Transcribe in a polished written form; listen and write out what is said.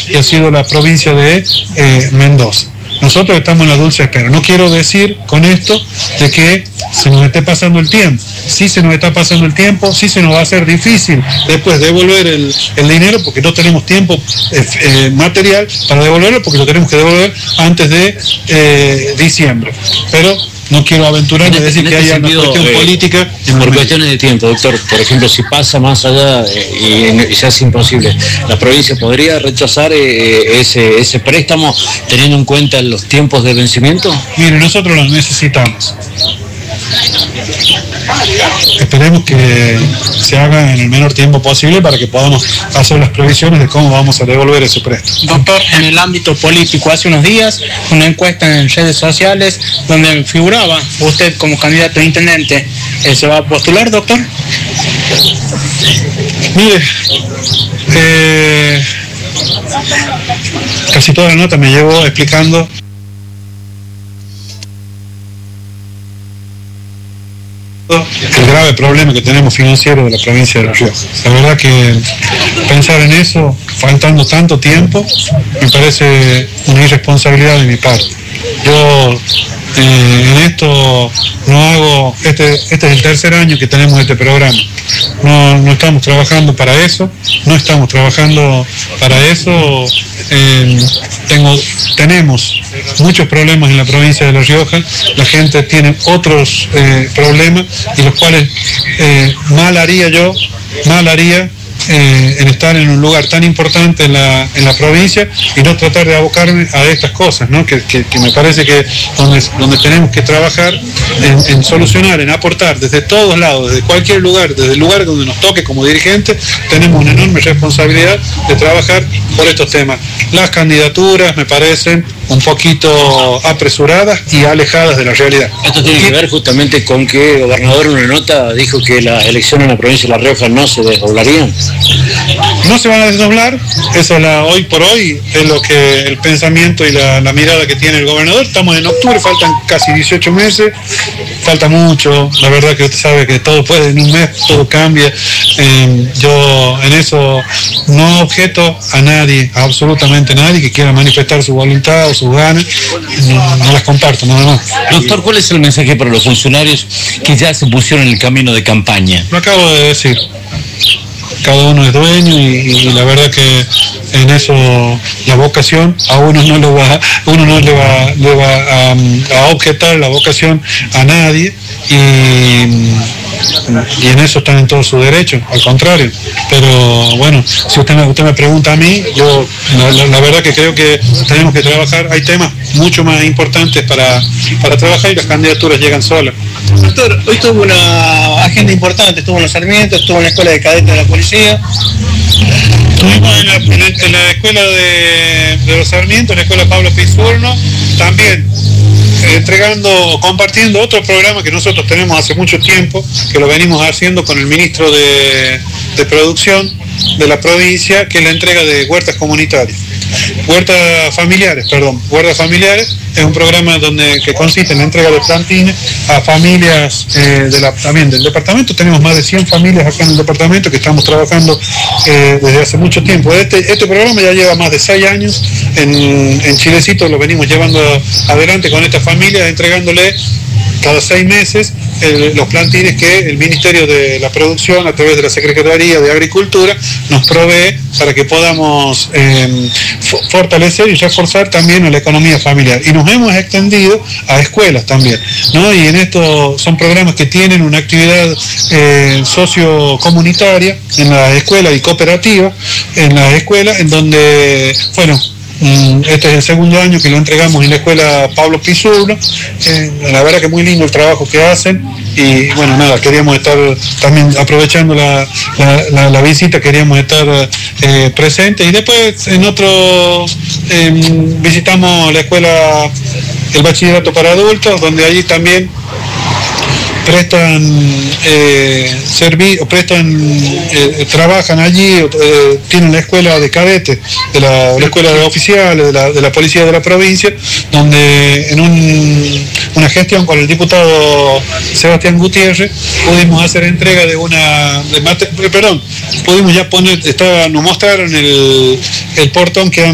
y ha sido la provincia de Mendoza. Nosotros estamos en la dulce espera. No quiero decir con esto de que se nos esté pasando el tiempo. Sí se nos está pasando el tiempo, sí se nos va a hacer difícil después devolver el dinero porque no tenemos tiempo material para devolverlo, porque lo tenemos que devolver antes de diciembre. Pero no quiero aventurarme a decir que haya una cuestión política. Por cuestiones de tiempo, doctor, por ejemplo, si pasa más allá y se hace imposible, ¿la provincia podría rechazar ese préstamo teniendo en cuenta los tiempos de vencimiento? Mire, nosotros los necesitamos. Esperemos que se haga en el menor tiempo posible para que podamos hacer las previsiones de cómo vamos a devolver ese préstamo. Doctor, en el ámbito político, hace unos días, una encuesta en redes sociales donde figuraba usted como candidato a intendente. ¿Se va a postular, doctor? Mire, casi toda la nota me llevo explicando el grave problema que tenemos financiero de la provincia de La Rioja. La verdad que pensar en eso, faltando tanto tiempo, me parece una irresponsabilidad de mi parte. Yo en esto no hago, este es el tercer año que tenemos este programa. No estamos trabajando para eso, tenemos muchos problemas en la provincia de La Rioja, la gente tiene otros problemas y los cuales mal haría en estar en un lugar tan importante en la provincia y no tratar de abocarme a estas cosas, ¿no? que me parece que donde tenemos que trabajar en solucionar, en aportar desde todos lados, desde cualquier lugar, desde el lugar donde nos toque como dirigentes, tenemos una enorme responsabilidad de trabajar por estos temas. Las candidaturas me parecen un poquito apresuradas y alejadas de la realidad. Esto tiene que ver justamente con que el gobernador en una nota dijo que las elecciones en la provincia de La Rioja no se desdoblarían. No se van a desdoblar, eso hoy por hoy es lo que el pensamiento y la mirada que tiene el gobernador. Estamos en octubre, faltan casi 18 meses, falta mucho, la verdad que usted sabe que todo puede, en un mes todo cambia. Yo en eso no objeto a nadie, a absolutamente nadie que quiera manifestar su voluntad o sus ganas, no las comparto, nada más. Doctor, ¿cuál es el mensaje para los funcionarios que ya se pusieron en el camino de campaña? Lo acabo de decir. Cada uno es dueño y la verdad que en eso la vocación a uno no le va a objetar la vocación a nadie y en eso están en todo su derecho, al contrario. Pero bueno, si usted me pregunta a mí, yo la verdad que creo que tenemos que trabajar, hay temas mucho más importantes para trabajar y las candidaturas llegan solas. Doctor, hoy tuvo una agenda importante, estuvo en los Sarmientos, estuvo en la escuela de cadetes de la policía. Estuvimos en la escuela de los Sarmientos, en la escuela Pablo Pizzurno, también compartiendo otro programa que nosotros tenemos hace mucho tiempo, que lo venimos haciendo con el ministro de Producción de la provincia, que es la entrega de huertas comunitarias. Huertas familiares es un programa que consiste en la entrega de plantines a familias también del departamento. Tenemos más de 100 familias acá en el departamento que estamos trabajando desde hace mucho tiempo. Este programa ya lleva más de 6 años en Chilecito, lo venimos llevando adelante con estas familias, entregándole cada 6 meses los plantines que el Ministerio de la Producción, a través de la Secretaría de Agricultura, nos provee para que podamos fortalecer y reforzar también a la economía familiar. Y nos hemos extendido a escuelas también, ¿no? Y en esto son programas que tienen una actividad sociocomunitaria en la escuela y cooperativa en la escuela, en donde, bueno, este es el segundo año que lo entregamos en la escuela Pablo Pizzurno. La verdad que muy lindo el trabajo que hacen y bueno, nada, queríamos estar también aprovechando la visita, queríamos estar presentes y después visitamos la escuela, el bachillerato para adultos, donde allí también trabajan allí, tienen la escuela de cadetes, de la escuela de oficiales de la policía de la provincia, donde en una gestión con el diputado Sebastián Gutiérrez pudimos hacer entrega de pudimos ya nos mostraron el portón que